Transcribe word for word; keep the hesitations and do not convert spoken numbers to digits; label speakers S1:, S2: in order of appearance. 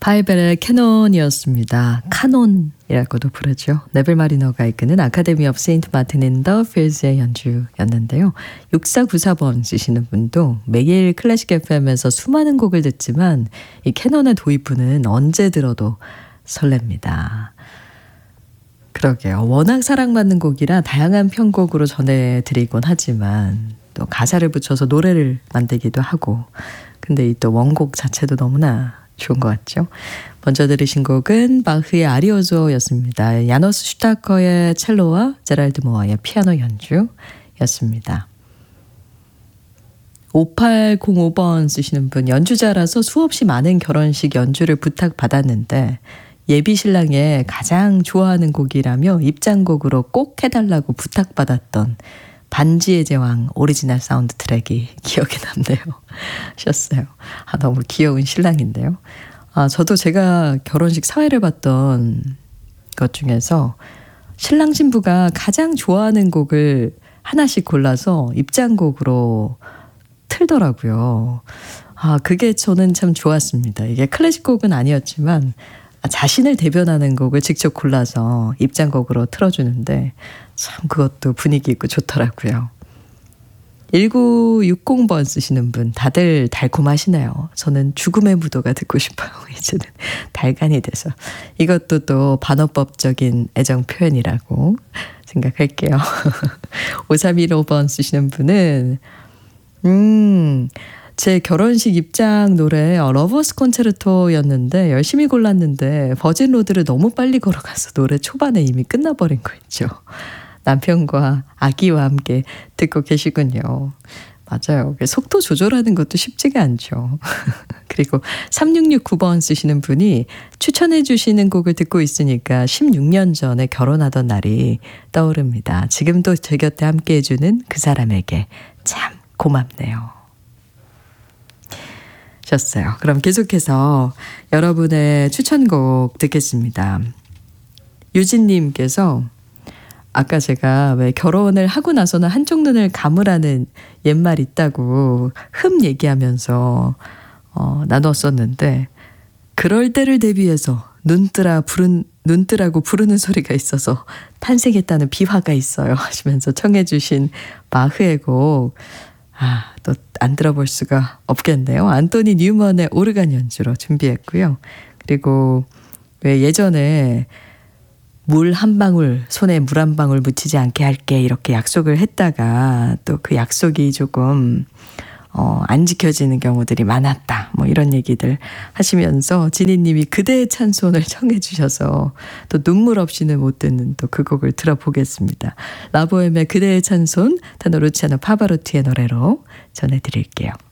S1: 파이벨의 캐논이었습니다. 카논이라고도 부르죠. 네벨 마리너가 이끄는 아카데미 오브 세인트 마틴 인 더 필즈의 연주였는데요. 육사구사 번 쓰시는 분도 매일 클래식 에프엠에서 수많은 곡을 듣지만 이 캐논의 도입부는 언제 들어도 설렙니다. 그러게요. 워낙 사랑받는 곡이라 다양한 편곡으로 전해드리곤 하지만 또 가사를 붙여서 노래를 만들기도 하고 근데 이 또 원곡 자체도 너무나 좋은 것 같죠. 먼저 들으신 곡은 바흐의 아리오조였습니다. 야노스 슈타커의 첼로와 제랄드 모아의 피아노 연주였습니다. 오팔공오 번 쓰시는 분 연주자라서 수없이 많은 결혼식 연주를 부탁받았는데 예비 신랑의 가장 좋아하는 곡이라며 입장곡으로 꼭 해달라고 부탁받았던 반지의 제왕 오리지널 사운드 트랙이 기억에 남네요. 하셨어요. 아, 너무 귀여운 신랑인데요. 아, 저도 제가 결혼식 사회를 봤던 것 중에서 신랑 신부가 가장 좋아하는 곡을 하나씩 골라서 입장곡으로 틀더라고요. 아, 그게 저는 참 좋았습니다. 이게 클래식 곡은 아니었지만 자신을 대변하는 곡을 직접 골라서 입장곡으로 틀어주는데 참 그것도 분위기 있고 좋더라고요. 일구육공 번 쓰시는 분 다들 달콤하시네요. 저는 죽음의 무도가 듣고 싶어요. 이제는 달간이 돼서. 이것도 또 반어법적인 애정 표현이라고 생각할게요. 오삼일오 번 쓰시는 분은 음... 제 결혼식 입장 노래 러버스 콘체르토였는데 열심히 골랐는데 버진 로드를 너무 빨리 걸어가서 노래 초반에 이미 끝나버린 거 있죠. 남편과 아기와 함께 듣고 계시군요. 맞아요. 속도 조절하는 것도 쉽지가 않죠. 그리고 삼육육구 번 쓰시는 분이 추천해 주시는 곡을 듣고 있으니까 십육 년 전에 결혼하던 날이 떠오릅니다. 지금도 제 곁에 함께 해주는 그 사람에게 참 고맙네요. 셨어요. 그럼 계속해서 여러분의 추천곡 듣겠습니다. 유진님께서 아까 제가 왜 결혼을 하고 나서는 한쪽 눈을 감으라는 옛말 있다고 흠 얘기하면서 어, 나눴었는데 그럴 때를 대비해서 눈뜨라 부른 눈뜨라고 부르는 소리가 있어서 탄생했다는 비화가 있어요 하시면서 청해 주신 바흐의 곡 아, 또 안 들어볼 수가 없겠네요. 안토니 뉴먼의 오르간 연주로 준비했고요. 그리고 왜 예전에 물 한 방울, 손에 물 한 방울 묻히지 않게 할게 이렇게 약속을 했다가 또 그 약속이 조금 어, 안 지켜지는 경우들이 많았다. 뭐 이런 얘기들 하시면서 지니님이 그대의 찬송을 청해 주셔서 또 눈물 없이는 못 듣는 또 그 곡을 들어보겠습니다. 라보엠의 그대의 찬송, 테너 루치아노 파바로티의 노래로 전해드릴게요.